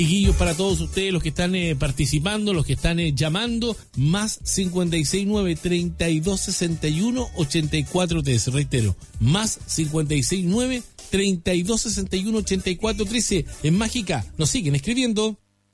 Chiquillos, para todos ustedes, los que están participando, los que están llamando, más 569-3261-8413, reitero, más 569-3261-8413, en Mágica, nos siguen escribiendo.